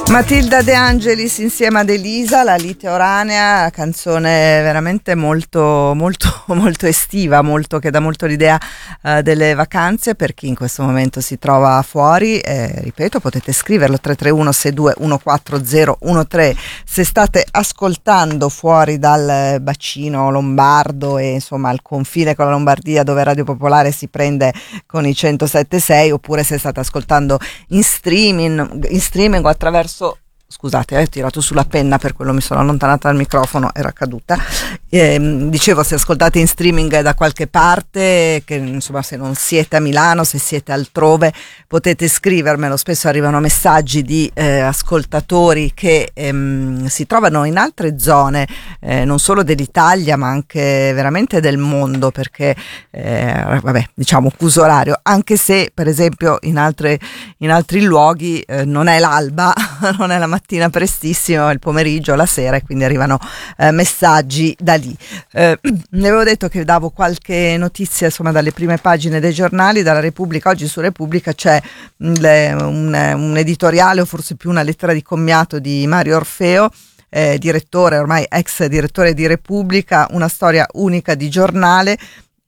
Matilda De Angelis insieme ad Elisa, La lite oranea, canzone veramente molto molto molto estiva, molto che dà molto l'idea delle vacanze per chi in questo momento si trova fuori. Ripeto, potete scriverlo 331 62 14013 se state ascoltando fuori dal bacino lombardo e insomma al confine con la Lombardia, dove Radio Popolare si prende con i 107.6, oppure se state ascoltando in streaming o attraverso. Scusate, ho tirato sulla penna, per quello mi sono allontanata dal microfono, era caduta. Dicevo, se ascoltate in streaming da qualche parte, che insomma se non siete a Milano, se siete altrove, potete scrivermelo. Spesso arrivano messaggi di ascoltatori che si trovano in altre zone, non solo dell'Italia ma anche veramente del mondo, perché diciamo fuso orario, anche se per esempio in altri luoghi non è l'alba, non è la mattina prestissimo, è il pomeriggio, la sera, e quindi arrivano messaggi da lì. Ne avevo detto che davo qualche notizia insomma dalle prime pagine dei giornali. Dalla Repubblica, oggi su Repubblica c'è un editoriale, o forse più una lettera di commiato di Mario Orfeo, direttore, ormai ex direttore di Repubblica, una storia unica di giornale.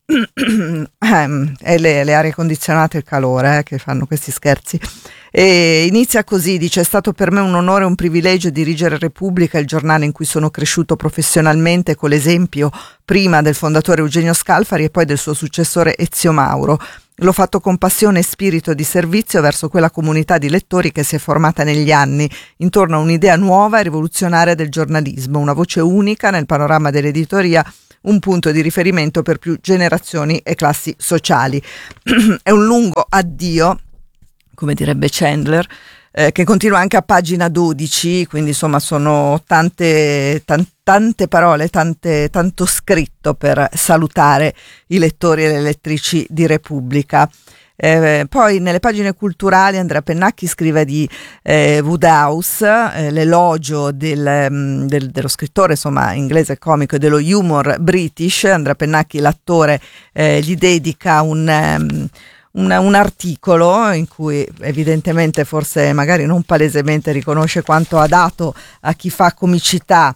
E le arie condizionate e il calore che fanno questi scherzi. E inizia così, dice: è stato per me un onore e un privilegio dirigere Repubblica, il giornale in cui sono cresciuto professionalmente, con l'esempio prima del fondatore Eugenio Scalfari e poi del suo successore Ezio Mauro. L'ho fatto con passione e spirito di servizio verso quella comunità di lettori che si è formata negli anni intorno a un'idea nuova e rivoluzionaria del giornalismo, una voce unica nel panorama dell'editoria, un punto di riferimento per più generazioni e classi sociali. È un lungo addio, come direbbe Chandler, che continua anche a pagina 12, quindi insomma sono tante parole, tanto scritto per salutare i lettori e le lettrici di Repubblica. Poi nelle pagine culturali Andrea Pennacchi scrive di Wodehouse, l'elogio dello scrittore insomma inglese comico e dello humor british. Andrea Pennacchi, l'attore, gli dedica un articolo in cui evidentemente, forse magari non palesemente, riconosce quanto ha dato a chi fa comicità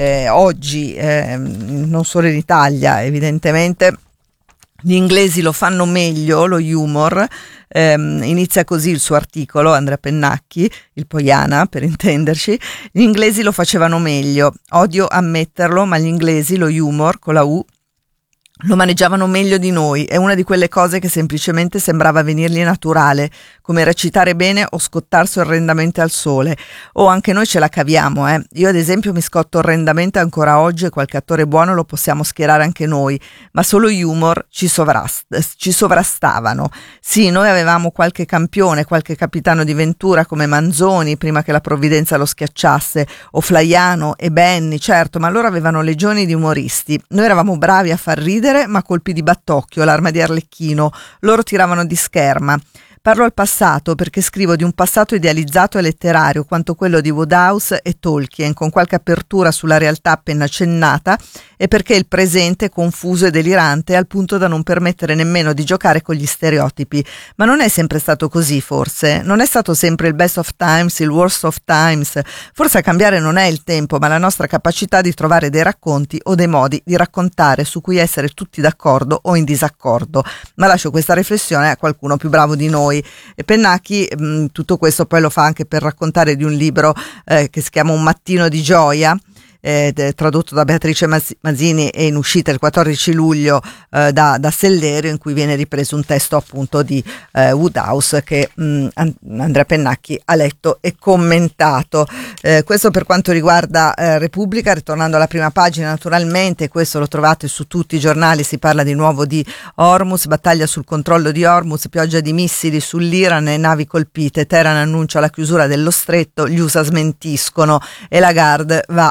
oggi, non solo in Italia. Evidentemente gli inglesi lo fanno meglio, lo humor. Inizia così il suo articolo, Andrea Pennacchi, il Poiana per intenderci: gli inglesi lo facevano meglio, odio ammetterlo, ma gli inglesi lo humor, con la U, lo maneggiavano meglio di noi. È una di quelle cose che semplicemente sembrava venirgli naturale, come recitare bene o scottarsi orrendamente al sole. Anche noi ce la caviamo, Io ad esempio mi scotto orrendamente ancora oggi, e qualche attore buono lo possiamo schierare anche noi, ma solo humor ci sovrastavano. Sì, noi avevamo qualche campione, qualche capitano di Ventura come Manzoni prima che la provvidenza lo schiacciasse, o Flaiano e Benni, certo, ma loro avevano legioni di umoristi. Noi eravamo bravi a far ridere, ma colpi di battocchio, l'arma di Arlecchino, loro tiravano di scherma. Parlo al passato perché scrivo di un passato idealizzato e letterario quanto quello di Wodehouse e Tolkien, con qualche apertura sulla realtà appena accennata, e perché il presente è confuso e delirante al punto da non permettere nemmeno di giocare con gli stereotipi. Ma non è sempre stato così, forse? Non è stato sempre il best of times, il worst of times? Forse a cambiare non è il tempo, ma la nostra capacità di trovare dei racconti o dei modi di raccontare su cui essere tutti d'accordo o in disaccordo. Ma lascio questa riflessione a qualcuno più bravo di noi. E Pennacchi tutto questo poi lo fa anche per raccontare di un libro che si chiama Un mattino di gioia, tradotto da Beatrice Masini e in uscita il 14 luglio da Sellerio, in cui viene ripreso un testo appunto di Wodehouse che Andrea Pennacchi ha letto e commentato. Questo per quanto riguarda Repubblica. Ritornando alla prima pagina, naturalmente questo lo trovate su tutti i giornali, si parla di nuovo di Hormuz, battaglia sul controllo di Hormuz, pioggia di missili sull'Iran e navi colpite, Teheran annuncia la chiusura dello stretto, gli USA smentiscono e Lagarde va a Washington.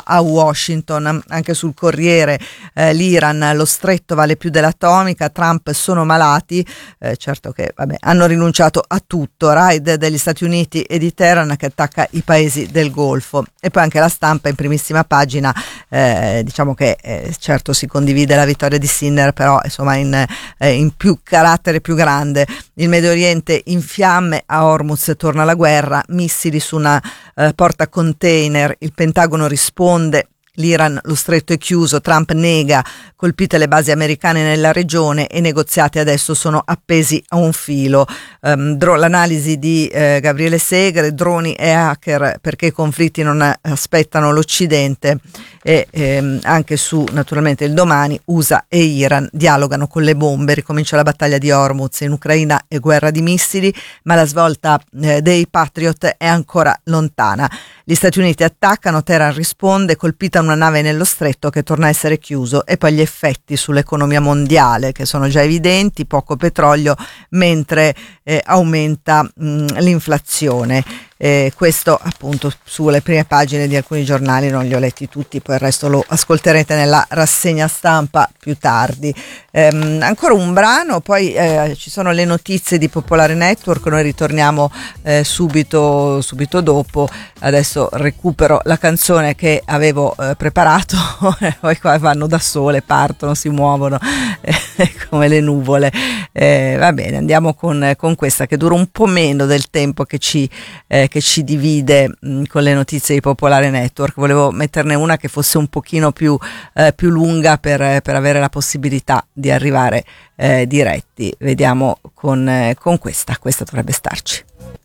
Washington. Anche sul Corriere l'Iran, lo stretto vale più dell'atomica, Trump sono malati, certo che hanno rinunciato a tutto, raid degli Stati Uniti e di Teheran che attacca i paesi del Golfo. E poi anche La Stampa in primissima pagina, diciamo che certo si condivide la vittoria di Sinner, però insomma in più carattere più grande. Il Medio Oriente in fiamme, a Hormuz torna la guerra, missili su una porta container, il Pentagono risponde. L'Iran, lo stretto è chiuso, Trump nega, colpite le basi americane nella regione e negoziati adesso sono appesi a un filo. L'analisi di Gabriele Segre, droni e hacker perché i conflitti non aspettano l'Occidente, e anche su naturalmente il Domani, USA e Iran dialogano con le bombe, ricomincia la battaglia di Hormuz, in Ucraina è guerra di missili, ma la svolta dei Patriot è ancora lontana. Gli Stati Uniti attaccano, Teheran risponde, colpita una nave nello stretto che torna a essere chiuso, e poi gli effetti sull'economia mondiale che sono già evidenti, poco petrolio mentre aumenta l'inflazione. Questo appunto sulle prime pagine di alcuni giornali, non li ho letti tutti, poi il resto lo ascolterete nella rassegna stampa più tardi. Ancora un brano, poi ci sono le notizie di Popolare Network, noi ritorniamo subito dopo. Adesso recupero la canzone che avevo preparato poi qua vanno da sole, partono, si muovono come le nuvole. Va bene, andiamo con questa che dura un po' meno del tempo che ci divide con le notizie di Popolare Network. Volevo metterne una che fosse un pochino più lunga per avere la possibilità di arrivare diretti. Vediamo con questa dovrebbe starci.